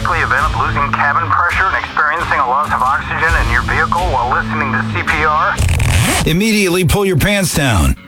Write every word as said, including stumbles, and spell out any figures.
unlikely event of losing cabin pressure and experiencing a loss of oxygen in your vehicle while listening to C P R? Immediately pull your pants down.